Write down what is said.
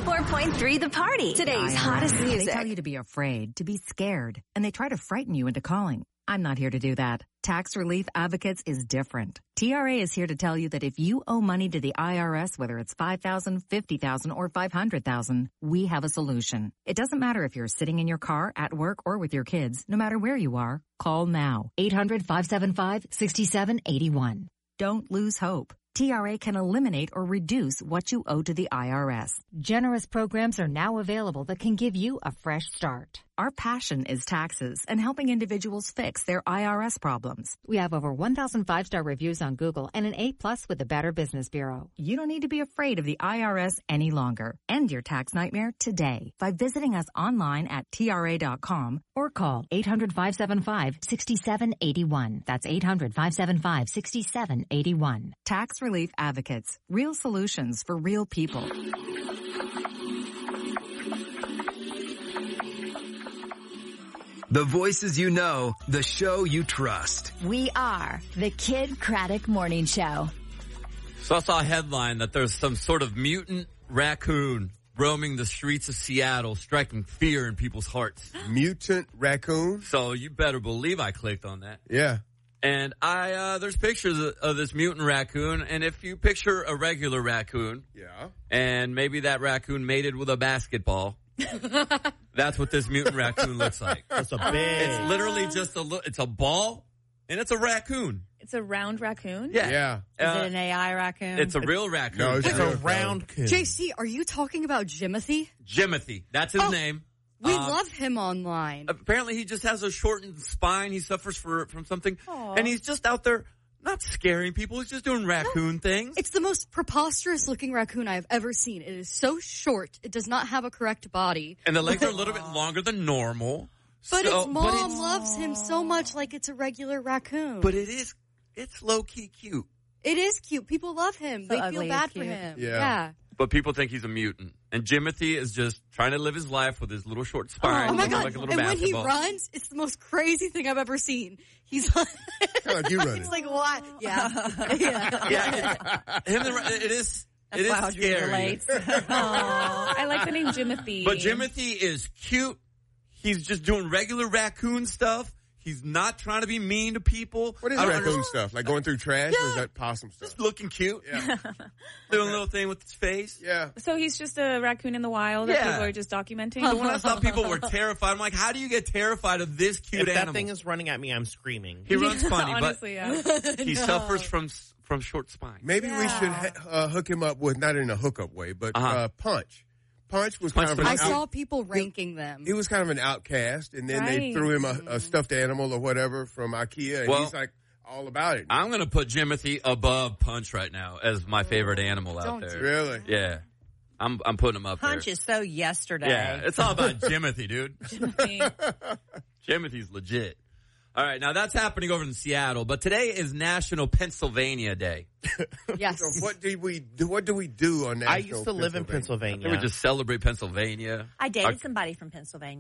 104.3 The Party. Today's hottest music. They tell you to be afraid, to be scared, and they try to frighten you into calling. I'm not here to do that. Tax Relief Advocates is different. TRA is here to tell you that if you owe money to the IRS, whether it's $5,000, $50,000, or $500,000, we have a solution. It doesn't matter if you're sitting in your car, at work, or with your kids. No matter where you are, call now. 800-575-6781. Don't lose hope. TRA can eliminate or reduce what you owe to the IRS. Generous programs are now available that can give you a fresh start. Our passion is taxes and helping individuals fix their IRS problems. We have over 1,000 5-star reviews on Google and an A+ with the Better Business Bureau. You don't need to be afraid of the IRS any longer. End your tax nightmare today by visiting us online at TRA.com or call 800-575-6781. That's 800-575-6781. Tax Relief Advocates. Real solutions for real people. The voices you know, the show you trust. We are the Kid Craddock Morning Show. So I saw a headline that there's some sort of mutant raccoon roaming the streets of Seattle, striking fear in people's hearts. Mutant raccoon? So you better believe I clicked on that. Yeah. And there's pictures of this mutant raccoon, and if you picture a regular raccoon, yeah, and maybe that raccoon mated with a basketball, that's what this mutant raccoon looks like. It's It's literally just it's a ball, and it's a raccoon. It's a round raccoon? Yeah. Is it an AI raccoon? It's a real raccoon. No, it's a round coon. JC, are you talking about Jimothy? Jimothy, that's his name. We love him online. Apparently, he just has a shortened spine. He suffers from something, and he's just out there not scaring people. He's just doing raccoon things. It's the most preposterous looking raccoon I've ever seen. It is so short. It does not have a correct body. And the legs are a little bit longer than normal. But its mom loves him so much like it's a regular raccoon. But it's low-key cute. It is cute. People love him. So they ugly feel bad is for cute. him. Yeah. But people think he's a mutant. And Jimothy is just trying to live his life with his little short spine. Oh my God. Like a little and basketball. when he runs, it's the most crazy thing I've ever seen. He's like, Kind of like you running. it's like, what? Yeah. It is scary. I like the name Jimothy. But Jimothy is cute. He's just doing regular raccoon stuff. He's not trying to be mean to people. What is raccoon stuff? Like going through trash, or is that possum stuff? Just looking cute. Yeah. Doing a little thing with his face. Yeah. So he's just a raccoon in the wild that people are just documenting? So when I saw people were terrified, I'm like, how do you get terrified of this cute If animal? that thing is running at me, I'm screaming. He runs funny, honestly, but he suffers from short spine. Maybe we should hook him up with, not in a hookup way, but Punch. Punch was kind of I saw people ranking them. He was kind of an outcast, and then they threw him a stuffed animal or whatever from IKEA, and he's like all about it. I'm going to put Jimothy above Punch right now as my favorite animal out there. Really? Yeah. I'm putting him up Punch there. is so yesterday. Yeah, it's all about Jimothy, dude. Jimothy. Jimothy's legit. All right, now that's happening over in Seattle, but today is National Pennsylvania Day. Yes. So what do we do on National I used to live in Pennsylvania. We just celebrate Pennsylvania. I dated somebody from Pennsylvania.